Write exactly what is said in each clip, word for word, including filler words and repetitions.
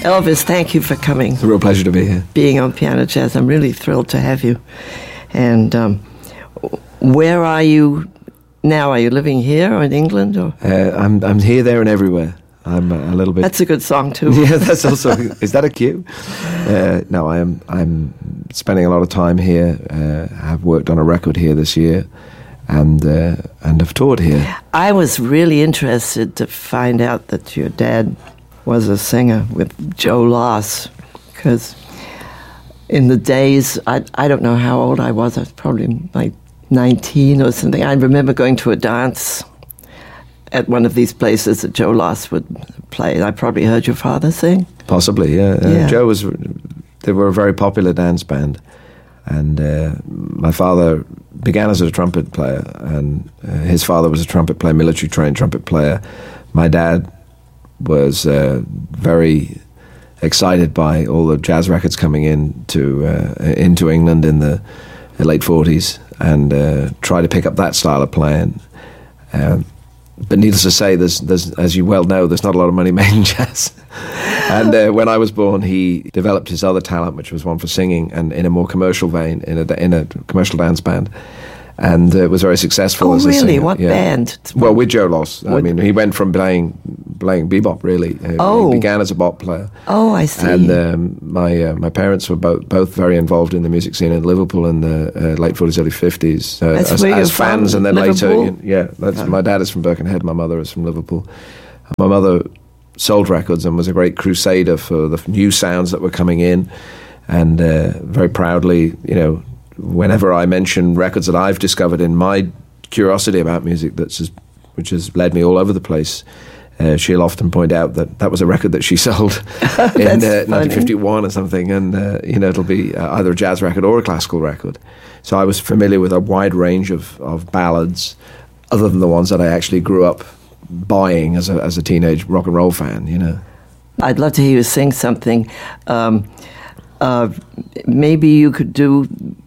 Elvis, thank you for coming. It's a real pleasure to be here. Being on Piano Jazz, I'm really thrilled to have you. And um, where are you now? Are you living here or in England? Or? Uh, I'm I'm here, there, and everywhere. I'm a little bit. That's a good song too. Yeah, that's also. Is that a cue? Uh, no, I am. I'm spending a lot of time here. Uh, I've worked on a record here this year, and uh, and have toured here. I was really interested to find out that your dad was a singer with Joe Loss, because in the days, I I don't know how old I was. I was probably like nineteen or something. I remember going to a dance at one of these places that Joe Loss would play. I probably heard your father sing. Possibly, yeah. Uh, yeah. Joe was. They were a very popular dance band, and uh, my father began as a trumpet player, and uh, his father was a trumpet player, military trained trumpet player. My dad was uh, very excited by all the jazz records coming in to uh, into England in the late forties, and uh, tried to pick up that style of playing. Um, But needless to say, there's, there's, as you well know, there's not a lot of money made in jazz. And uh, when I was born, he developed his other talent, which was one for singing, and in a more commercial vein, in a in a commercial dance band, and uh, was very successful. Oh, as a really? singer. What yeah. band? Well, with Joe Loss. I With- mean, he went from playing playing bebop, really. Uh, Oh. He began as a bop player. Oh, I see. And um, my uh, my parents were both both very involved in the music scene in Liverpool in the uh, late forties, early fifties, uh, That's as, where as you're from, fans, and then Liverpool? later, yeah. That's Oh. my dad is from Birkenhead, my mother is from Liverpool. My mother sold records and was a great crusader for the new sounds that were coming in, and uh, very proudly, you know, whenever I mention records that I've discovered in my curiosity about music, that's just, which has led me all over the place. Uh, she'll often point out that that was a record that she sold in uh, nineteen fifty-one or something, and uh, you know, it'll be uh, either a jazz record or a classical record. So I was familiar with a wide range of, of ballads, other than the ones that I actually grew up buying as a as a teenage rock and roll fan. You know, I'd love to hear you sing something. Um, uh, maybe you could do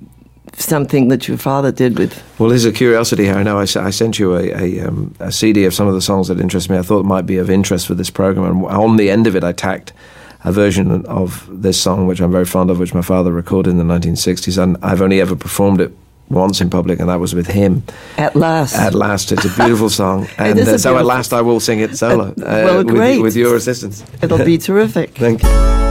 something that your father did with... Well, there's a curiosity here. I know I, s- I sent you a, a, um, a C D of some of the songs that interest me. I thought might be of interest for this program. And on the end of it, I tacked a version of this song, which I'm very fond of, which my father recorded in the nineteen sixties. And I've only ever performed it once in public, and that was with him. At Last. At Last. It's a beautiful song. And is a uh, so at beautiful- last I will sing it solo. Uh, well, uh, with, great. with your assistance. It'll be terrific. Thank you.